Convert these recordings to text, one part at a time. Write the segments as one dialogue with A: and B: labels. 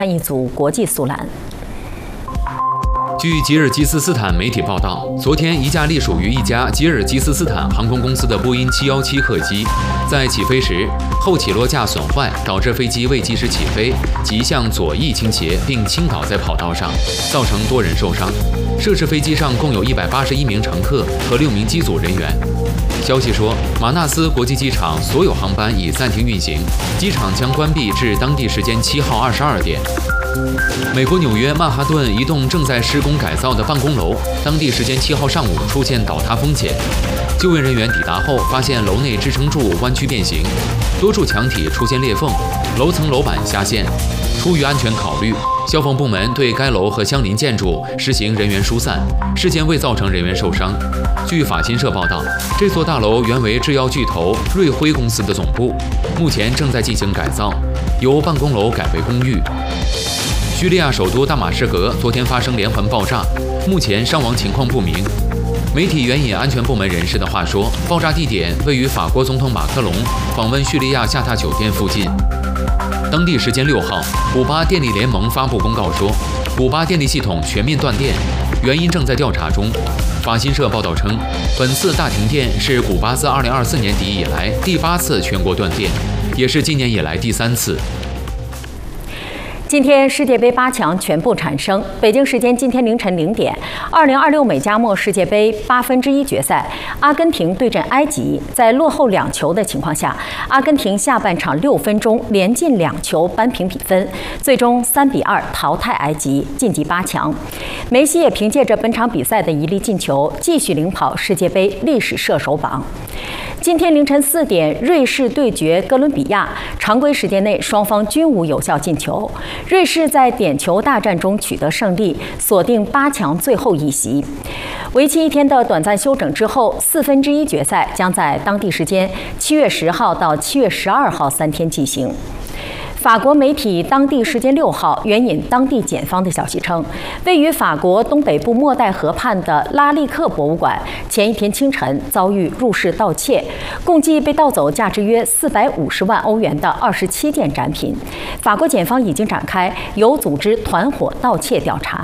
A: 一组国际速览。
B: 据吉尔吉斯斯坦媒体报道，昨天一架隶属于一家吉尔吉斯斯坦航空公司的波音717客机，在起飞时后起落架损坏，导致飞机未及时起飞，即向左翼倾斜并倾倒在跑道上，造成多人受伤。涉事飞机上共有181名乘客和6名机组人员。消息说，马纳斯国际机场所有航班已暂停运行，机场将关闭至当地时间7号22点。美国纽约曼哈顿一栋正在施工改造的办公楼，当地时间7号上午出现倒塌风险。救援人员抵达后，发现楼内支撑柱弯曲变形，多处墙体出现裂缝，楼层楼板下陷。出于安全考虑，消防部门对该楼和相邻建筑实行人员疏散，事件未造成人员受伤。据法新社报道，这座大楼原为制药巨头瑞辉公司的总部，目前正在进行改造，由办公楼改为公寓。叙利亚首都大马士革昨天发生连环爆炸，目前伤亡情况不明。媒体援引安全部门人士的话说，爆炸地点位于法国总统马克龙访问叙利亚下榻酒店附近。当地时间6号，古巴电力联盟发布公告说，古巴电力系统全面断电，原因正在调查中。法新社报道称，本次大停电是古巴自2024年底以来第8次全国断电，也是今年以来第3次。
A: 今天世界杯8强全部产生。北京时间今天凌晨0点，2026美加墨世界杯1/8决赛，阿根廷对阵埃及。在落后2球的情况下，阿根廷下半场6分钟连进2球扳平比分，最终3-2淘汰埃及，晋级8强。梅西也凭借着本场比赛的1粒进球，继续领跑世界杯历史射手榜。今天凌晨4点，瑞士对决哥伦比亚，常规时间内双方均无有效进球。瑞士在点球大战中取得胜利，锁定8强最后一席。为期1天的短暂休整之后，1/4决赛将在当地时间7月10号到7月12号3天进行。法国媒体当地时间6号援引当地检方的消息称，位于法国东北部莫代河畔的拉利克博物馆前一天清晨遭遇入室盗窃，共计被盗走价值约450万欧元的27件展品。法国检方已经展开有组织团伙盗窃调查。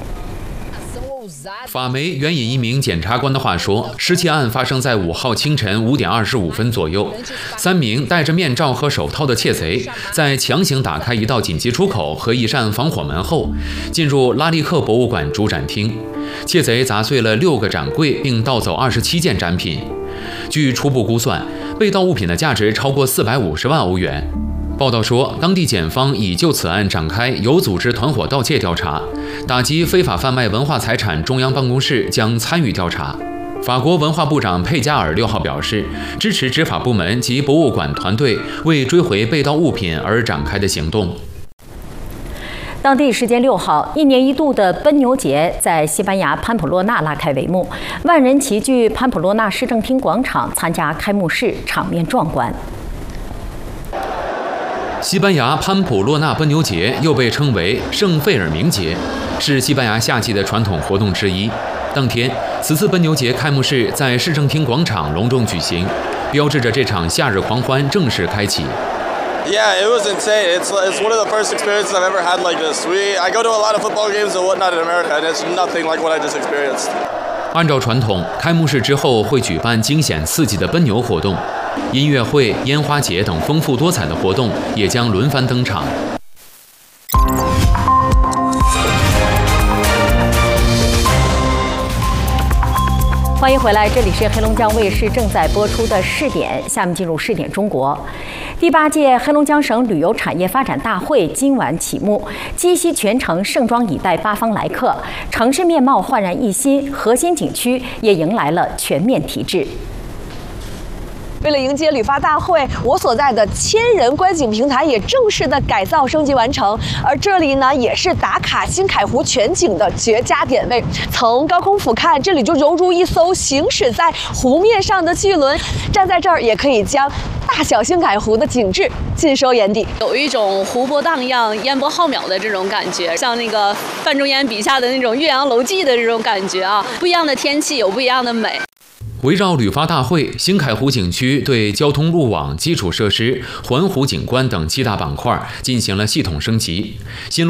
B: 法媒援引一名检察官的话说，失窃案发生在5号清晨5点25分左右，3名戴着面罩和手套的窃贼在强行打开一道紧急出口和一扇防火门后，进入拉利克博物馆主展厅。窃贼砸碎了6个展柜，并盗走27件展品。据初步估算，被盗物品的价值超过450万欧元。报道说，当地检方已就此案展开有组织团伙盗窃调查，打击非法贩卖文化财产中央办公室将参与调查。法国文化部长佩加尔6号表示，支持执法部门及博物馆团队为追回被盗物品而展开的行动。
A: 当地时间6号，1年1度的奔牛节在西班牙潘普洛纳拉开帷幕，万人齐聚潘普洛纳市政厅广场参加开幕式，场面壮观。
B: 西班牙潘普洛纳奔牛节又被称为圣费尔明节，是西班牙夏季的传统活动之一。当天，此次奔牛节开幕式在市政厅广场隆重举行，标志着这场夏日狂欢正式开启。
C: Yeah, it was insane. It's one of the first experiences I've ever had like this. I go to a lot of football games and whatnot in America, and it's nothing like what I just experienced.
B: 按照传统，开幕式之后会举办惊险刺激的奔牛活动，音乐会、烟花节等丰富多彩的活动也将轮番登场。
A: 欢迎回来，这里是黑龙江卫视正在播出的视点，下面进入视点中国。第8届黑龙江省旅游产业发展大会今晚启幕，鸡西全城盛装以待八方来客，城市面貌焕然一新，核心景区也迎来了全面提质。
D: 为了迎接旅发大会，我所在的1000人观景平台也正式的改造升级完成。而这里呢，也是打卡新凯湖全景的绝佳点位。从高空俯瞰，这里就犹如一艘行驶在湖面上的巨轮。站在这儿，也可以将大小新凯湖的景致尽收眼底，
E: 有一种湖泊荡漾、烟波浩渺的这种感觉，像那个范仲淹笔下的那种岳阳楼记的这种感觉啊。不一样的天气有不一样的美。
B: 围绕旅发大会，新凯湖景区对交通路网、基础设施、环湖景观等7大板块进行了系统升级。新